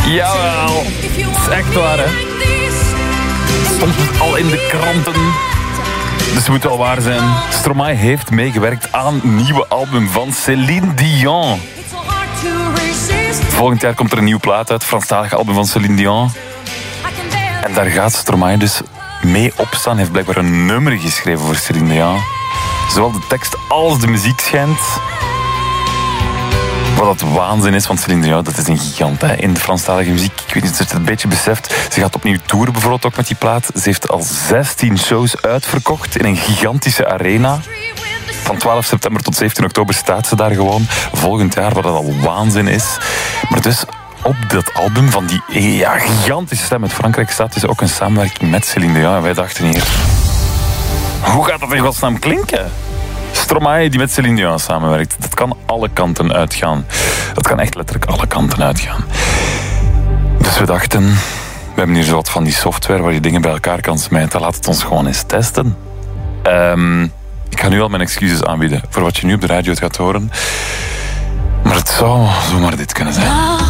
Jawel. Het is echt waar, hè. Stond al in de kranten. Dus het moet wel waar zijn. Stromae heeft meegewerkt aan het nieuwe album van Céline Dion. Volgend jaar komt er een nieuwe plaat uit, het Franstalige album van Céline Dion. En daar gaat Stromae dus mee op staan. Hij heeft blijkbaar een nummer geschreven voor Céline Dion. Zowel de tekst als de muziek schijnt. Wat dat waanzin is, want Céline Dion, dat is een gigant hè, in de Franstalige muziek. Ik weet niet of je het een beetje beseft. Ze gaat opnieuw toeren bijvoorbeeld ook met die plaat. Ze heeft al 16 shows uitverkocht in een gigantische arena. Van 12 september tot 17 oktober staat ze daar gewoon. Volgend jaar, wat dat al waanzin is. Maar dus op dat album van die gigantische stem uit Frankrijk staat dus ook een samenwerking met Céline Dion. En wij dachten hier, hoe gaat dat in godsnaam klinken? Stromae die met Céline Dion samenwerkt. Dat kan alle kanten uitgaan. Dat kan echt letterlijk alle kanten uitgaan. Dus we dachten, we hebben hier zo wat van die software waar je dingen bij elkaar kan smijten. Laat het ons gewoon eens testen. Ik ga nu al mijn excuses aanbieden voor wat je nu op de radio gaat horen. Maar het zou zomaar dit kunnen zijn.